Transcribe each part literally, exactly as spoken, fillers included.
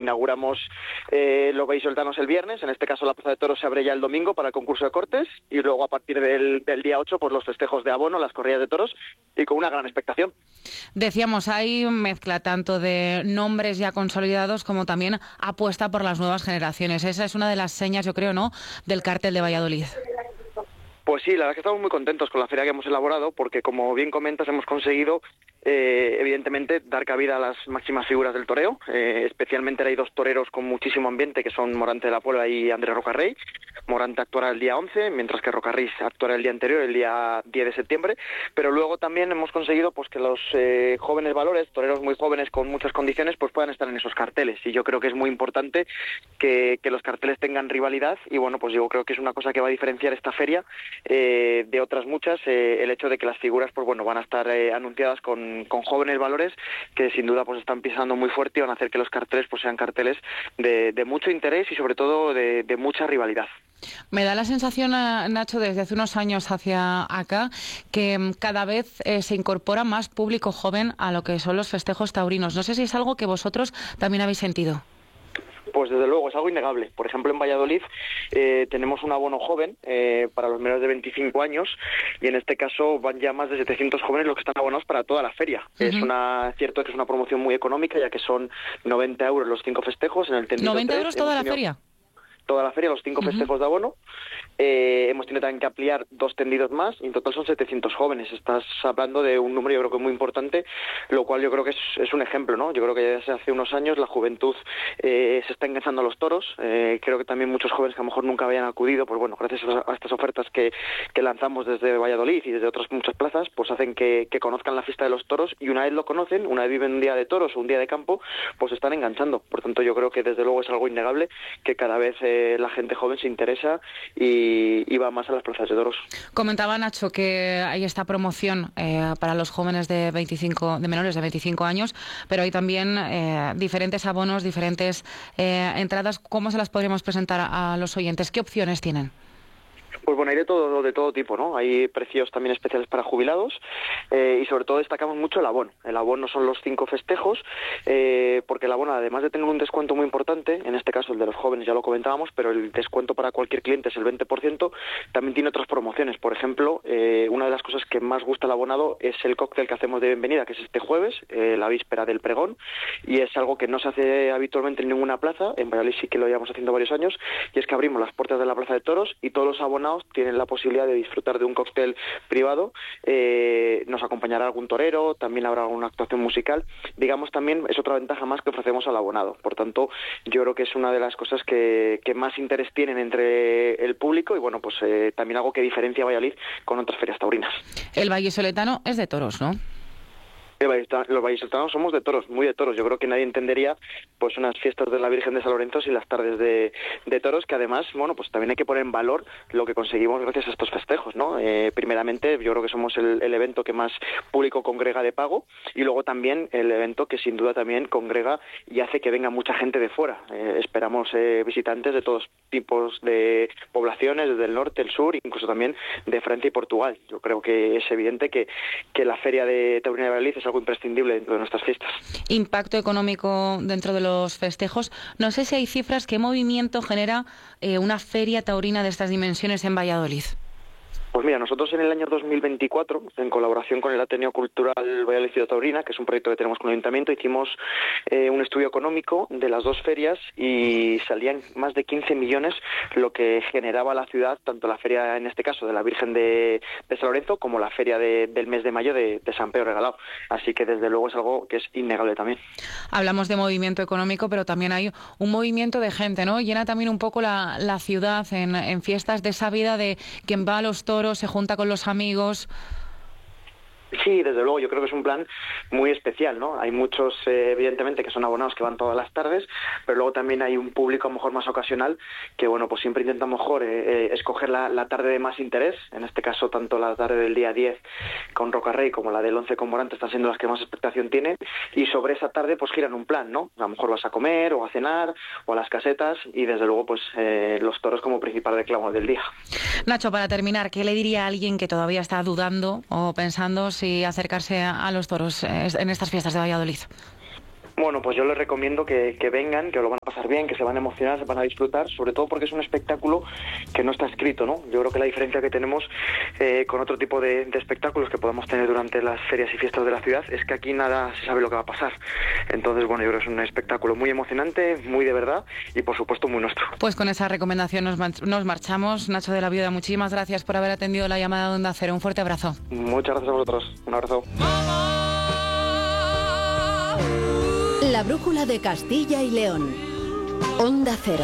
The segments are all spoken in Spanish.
inauguramos eh, los vallisoletanos el viernes, en este caso la Plaza de Toros se abre ya el domingo para el concurso de cortes, y luego a partir del, del día ocho pues los festejos de abono, las corridas de toros, y con una gran expectación. Decíamos, hay mezcla tanto de nombres ya consolidados como también apuesta por las nuevas generaciones. Esa es una de las señas, yo creo, ¿no?, del cartel de Valladolid. Pues sí, la verdad es que estamos muy contentos con la feria que hemos elaborado, porque como bien comentas hemos conseguido eh, evidentemente dar cabida a las máximas figuras del toreo, eh, especialmente hay dos toreros con muchísimo ambiente que son Morante de la Puebla y Andrés Rocarrey. Morante actuará el día once, mientras que Rocarrey actuará el día anterior, el día diez de septiembre, pero luego también hemos conseguido pues que los eh, jóvenes valores, toreros muy jóvenes con muchas condiciones, pues puedan estar en esos carteles, y yo creo que es muy importante que, que los carteles tengan rivalidad, y bueno, pues yo creo que es una cosa que va a diferenciar esta feria Eh, de otras muchas, eh, el hecho de que las figuras pues bueno van a estar eh, anunciadas con, con jóvenes valores que sin duda pues están pisando muy fuerte y van a hacer que los carteles pues sean carteles de, de mucho interés y sobre todo de, de mucha rivalidad. Me da la sensación, Nacho, desde hace unos años hacia acá, que cada vez eh, se incorpora más público joven a lo que son los festejos taurinos. No sé si es algo que vosotros también habéis sentido. Pues desde luego, es algo innegable. Por ejemplo, en Valladolid eh, tenemos un abono joven eh, para los menores de veinticinco años, y en este caso van ya más de setecientos jóvenes los que están abonados para toda la feria. Uh-huh. Es una, cierto que es una promoción muy económica, ya que son noventa euros los cinco festejos. En el tendido ¿noventa tres, euros toda la tenido... feria? toda la feria, los cinco uh-huh. festejos de abono. Eh, hemos tenido también que ampliar dos tendidos más, y en total son setecientos jóvenes. Estás hablando de un número yo creo que muy importante, lo cual yo creo que es, es un ejemplo, ¿no? Yo creo que desde hace unos años la juventud eh, se está enganchando a los toros. Eh, creo que también muchos jóvenes que a lo mejor nunca habían acudido, pues bueno, gracias a, a estas ofertas que, que lanzamos desde Valladolid y desde otras muchas plazas, pues hacen que, que conozcan la fiesta de los toros, y una vez lo conocen, una vez viven un día de toros o un día de campo, pues se están enganchando. Por tanto, yo creo que desde luego es algo innegable que cada vez eh, la gente joven se interesa y, y va más a las plazas de toros. Comentaba Nacho que hay esta promoción eh, para los jóvenes de veinticinco, de menores de veinticinco años, pero hay también eh, diferentes abonos, diferentes eh, entradas. ¿Cómo se las podríamos presentar a, a los oyentes? ¿Qué opciones tienen? Pues bueno, hay de todo, de todo tipo, ¿no? Hay precios también especiales para jubilados eh, y sobre todo destacamos mucho el abono. El abono son los cinco festejos, eh, porque el abono, además de tener un descuento muy importante, en este caso el de los jóvenes ya lo comentábamos, pero el descuento para cualquier cliente es el veinte por ciento, también tiene otras promociones. Por ejemplo, eh, una de las cosas que más gusta al abonado es el cóctel que hacemos de bienvenida, que es este jueves, eh, la víspera del pregón, y es algo que no se hace habitualmente en ninguna plaza. En Valladolid sí que lo llevamos haciendo varios años, y es que abrimos las puertas de la Plaza de Toros y todos los abonados tienen la posibilidad de disfrutar de un cóctel privado. Eh, nos acompañará algún torero, también habrá alguna actuación musical. Digamos, también es otra ventaja más que ofrecemos al abonado. Por tanto, yo creo que es una de las cosas que, que más interés tienen entre el público, y bueno, pues eh, también algo que diferencia a Valladolid con otras ferias taurinas. El vallisoletano es de toros, ¿no? Los vallisoletanos somos de toros, muy de toros. Yo creo que nadie entendería pues unas fiestas de la Virgen de San Lorenzo sin las tardes de, de toros, que además, bueno, pues también hay que poner en valor lo que conseguimos gracias a estos festejos, ¿no? Eh, primeramente, yo creo que somos el, el evento que más público congrega de pago, y luego también el evento que sin duda también congrega y hace que venga mucha gente de fuera. Eh, esperamos eh, visitantes de todos tipos de poblaciones, desde el norte, el sur, incluso también de Francia y Portugal. Yo creo que es evidente que, que la Feria de Taurina de Valladolid es algo imprescindible dentro de nuestras fiestas. Impacto económico dentro de los festejos. No sé si hay cifras, ¿qué movimiento genera eh, una feria taurina de estas dimensiones en Valladolid? Pues mira, nosotros en el año dos mil veinticuatro, en colaboración con el Ateneo Cultural Valladolid Ciudad Taurina, que es un proyecto que tenemos con el Ayuntamiento, hicimos eh, un estudio económico de las dos ferias y salían más de quince millones lo que generaba la ciudad, tanto la feria, en este caso, de la Virgen de, de San Lorenzo, como la feria de, del mes de mayo de, de San Pedro Regalado. Así que desde luego es algo que es innegable también. Hablamos de movimiento económico, pero también hay un movimiento de gente, ¿no? Llena también un poco la, la ciudad en, en fiestas, de esa vida de quien va a los toros, se junta con los amigos. Sí, desde luego, yo creo que es un plan muy especial, ¿no? Hay muchos, eh, evidentemente, que son abonados que van todas las tardes, pero luego también hay un público a lo mejor más ocasional que, bueno, pues siempre intenta mejor eh, eh, escoger la, la tarde de más interés. En este caso, tanto la tarde del día diez con Rocarrey como la del once con Morante están siendo las que más expectación tienen, y sobre esa tarde pues giran un plan, ¿no? A lo mejor vas a comer o a cenar o a las casetas, y desde luego pues eh, los toros como principal reclamo del día. Nacho, para terminar, ¿qué le diría a alguien que todavía está dudando o pensando si acercarse a los toros en estas fiestas de Valladolid? Bueno, pues yo les recomiendo que, que vengan, que lo van a pasar bien, que se van a emocionar, se van a disfrutar, sobre todo porque es un espectáculo que no está escrito, ¿no? Yo creo que la diferencia que tenemos eh, con otro tipo de, de espectáculos que podemos tener durante las ferias y fiestas de la ciudad es que aquí nada se sabe lo que va a pasar. Entonces, bueno, yo creo que es un espectáculo muy emocionante, muy de verdad y, por supuesto, muy nuestro. Pues con esa recomendación nos, nos marchamos. Nacho de la Viuda, muchísimas gracias por haber atendido la llamada de Onda Cero. Un fuerte abrazo. Muchas gracias a vosotros. Un abrazo. La brújula de Castilla y León. Onda Cero.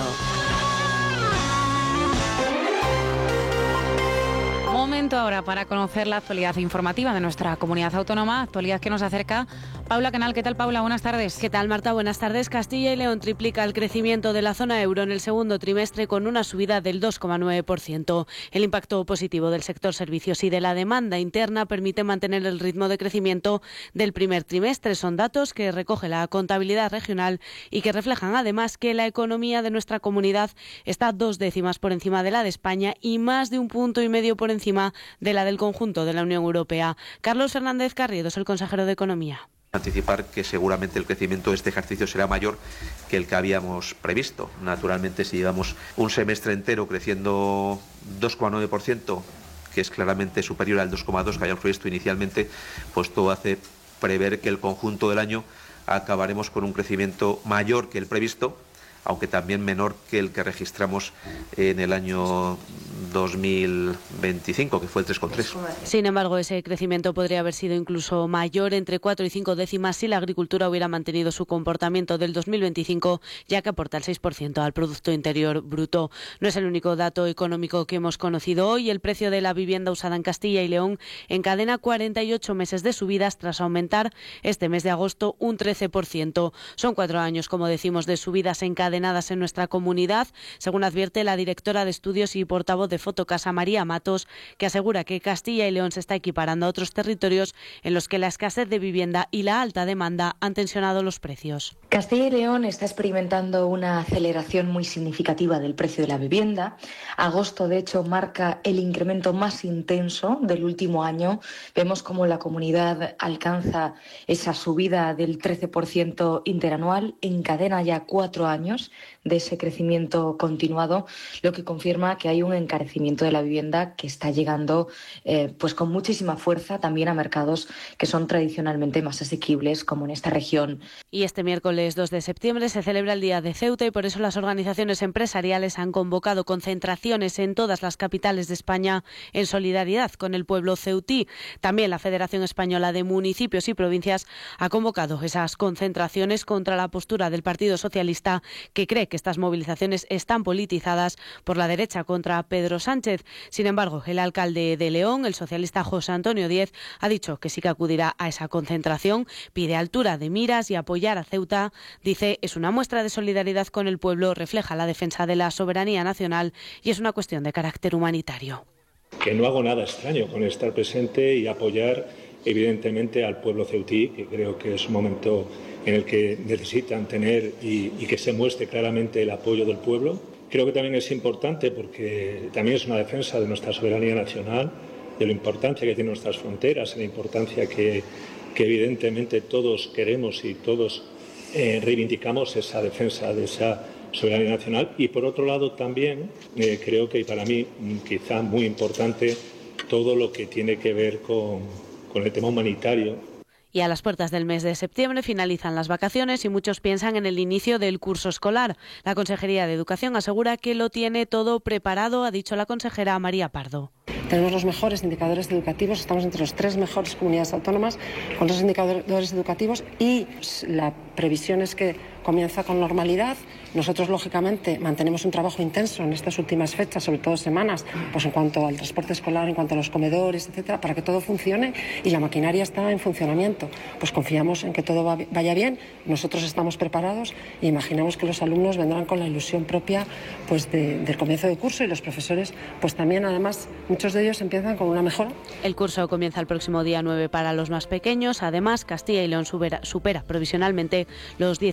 Momento ahora para conocer la actualidad informativa de nuestra comunidad autónoma, actualidad que nos acerca Paula Canal. ¿Qué tal, Paula? Buenas tardes. ¿Qué tal, Marta? Buenas tardes. Castilla y León triplica el crecimiento de la zona euro en el segundo trimestre con una subida del dos coma nueve por ciento. El impacto positivo del sector servicios y de la demanda interna permite mantener el ritmo de crecimiento del primer trimestre. Son datos que recoge la contabilidad regional y que reflejan además que la economía de nuestra comunidad está dos décimas por encima de la de España y más de un punto y medio por encima de la del conjunto de la Unión Europea. Carlos Fernández Carriedo es el consejero de Economía. Anticipar que seguramente el crecimiento de este ejercicio será mayor que el que habíamos previsto. Naturalmente, si llevamos un semestre entero creciendo dos coma nueve por ciento, que es claramente superior al dos coma dos por ciento que habíamos previsto inicialmente, pues todo hace prever que el conjunto del año acabaremos con un crecimiento mayor que el previsto, aunque también menor que el que registramos en el año dos mil veinticinco, que fue el tres coma tres. Sin embargo, ese crecimiento podría haber sido incluso mayor, entre cuatro y cinco décimas, si la agricultura hubiera mantenido su comportamiento del dos mil veinticinco, ya que aporta el seis por ciento al Producto Interior Bruto. No es el único dato económico que hemos conocido hoy. El precio de la vivienda usada en Castilla y León encadena cuarenta y ocho meses de subidas tras aumentar este mes de agosto un trece por ciento. Son cuatro años, como decimos, de subidas encadenadas en nuestra comunidad, según advierte la directora de estudios y portavoz de Fotocasa, María Matos, que asegura que Castilla y León se está equiparando a otros territorios en los que la escasez de vivienda y la alta demanda han tensionado los precios. Castilla y León está experimentando una aceleración muy significativa del precio de la vivienda. Agosto, de hecho, marca el incremento más intenso del último año. Vemos cómo la comunidad alcanza esa subida del trece por ciento interanual, encadena ya cuatro años de ese crecimiento continuado, lo que confirma que hay un encarecimiento de la vivienda que está llegando eh, pues con muchísima fuerza también a mercados que son tradicionalmente más asequibles, como en esta región. Y este miércoles dos de septiembre se celebra el Día de Ceuta y por eso las organizaciones empresariales han convocado concentraciones en todas las capitales de España en solidaridad con el pueblo ceutí. También la Federación Española de Municipios y Provincias ha convocado esas concentraciones contra la postura del Partido Socialista, que cree que estas movilizaciones están politizadas por la derecha contra Pedro Sánchez. Sin embargo, el alcalde de León, el socialista José Antonio Díez, ha dicho que sí que acudirá a esa concentración, pide altura de miras y apoyar a Ceuta. Dice, es una muestra de solidaridad con el pueblo, refleja la defensa de la soberanía nacional y es una cuestión de carácter humanitario. Que no hago nada extraño con estar presente y apoyar evidentemente al pueblo ceutí, que creo que es un momento en el que necesitan tener y, y que se muestre claramente el apoyo del pueblo. Creo que también es importante porque también es una defensa de nuestra soberanía nacional, de la importancia que tienen nuestras fronteras, de la importancia que, que evidentemente todos queremos y todos eh, reivindicamos esa defensa de esa soberanía nacional. Y por otro lado también eh, creo que para mí quizá muy importante todo lo que tiene que ver con, con el tema humanitario. Y a las puertas del mes de septiembre finalizan las vacaciones y muchos piensan en el inicio del curso escolar. La Consejería de Educación asegura que lo tiene todo preparado, ha dicho la consejera María Pardo. Tenemos los mejores indicadores educativos, estamos entre las tres mejores comunidades autónomas con los indicadores educativos y la previsión es que comienza con normalidad. Nosotros, lógicamente, mantenemos un trabajo intenso en estas últimas fechas, sobre todo semanas, pues en cuanto al transporte escolar, en cuanto a los comedores, etcétera, para que todo funcione y la maquinaria está en funcionamiento. Pues confiamos en que todo va, vaya bien, nosotros estamos preparados e imaginamos que los alumnos vendrán con la ilusión propia pues de, del comienzo del curso y los profesores, pues también, además, muchos de ellos empiezan con una mejora. El curso comienza el próximo día nueve para los más pequeños. Además, Castilla y León supera, supera provisionalmente los dieciséis mil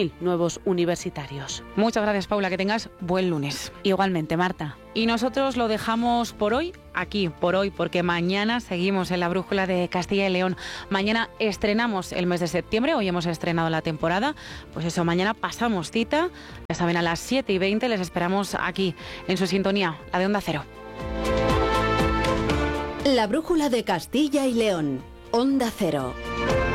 mil nuevos universitarios. Muchas gracias, Paula, que tengas buen lunes. Igualmente, Marta. Y nosotros lo dejamos por hoy, aquí, por hoy, porque mañana seguimos en la Brújula de Castilla y León. Mañana estrenamos el mes de septiembre, hoy hemos estrenado la temporada. Pues eso, mañana pasamos cita, ya saben, a las siete y veinte les esperamos aquí, en su sintonía, la de Onda Cero. La Brújula de Castilla y León, Onda Cero.